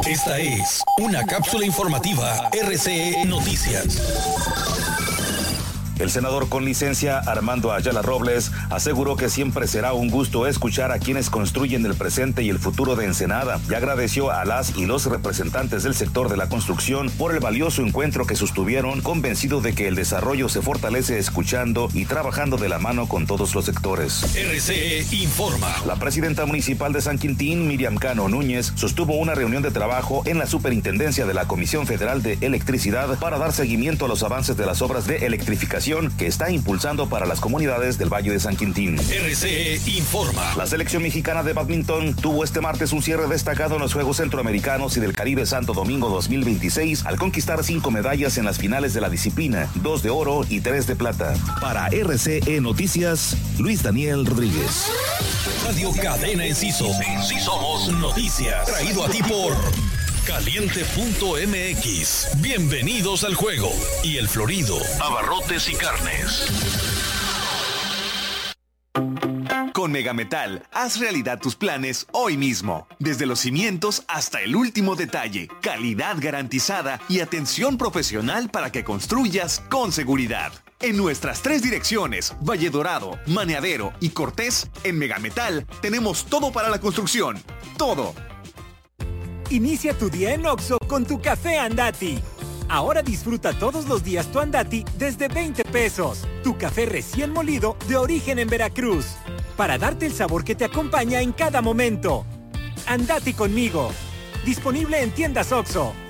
Esta es una cápsula informativa RCE Noticias. El senador con licencia Armando Ayala Robles aseguró que siempre será un gusto escuchar a quienes construyen el presente y el futuro de Ensenada y agradeció a las y los representantes del sector de la construcción por el valioso encuentro que sostuvieron, convencido de que el desarrollo se fortalece escuchando y trabajando de la mano con todos los sectores. RCE informa. La presidenta municipal de San Quintín, Miriam Cano Núñez, sostuvo una reunión de trabajo en la superintendencia de la Comisión Federal de Electricidad para dar seguimiento a los avances de las obras de electrificación que está impulsando para las comunidades del Valle de San Quintín. RCE informa. La selección mexicana de bádminton tuvo este martes un cierre destacado en los Juegos Centroamericanos y del Caribe Santo Domingo 2026 al conquistar 5 medallas en las finales de la disciplina, 2 de oro y 3 de plata. Para RCE Noticias, Luis Daniel Rodríguez. Radio Cadena Enciso. En sí somos noticias. Traído a ti por Caliente.mx. Bienvenidos al juego. Y El Florido, abarrotes y carnes. Con Megametal, haz realidad tus planes hoy mismo. Desde los cimientos hasta el último detalle. Calidad garantizada y atención profesional para que construyas con seguridad. En nuestras 3 direcciones, Valle Dorado, Maneadero y Cortés, en Megametal tenemos todo para la construcción. Todo. Inicia tu día en Oxxo con tu café Andati. Ahora disfruta todos los días tu Andati desde 20 pesos. Tu café recién molido de origen en Veracruz. Para darte el sabor que te acompaña en cada momento. Andati conmigo. Disponible en tiendas Oxxo.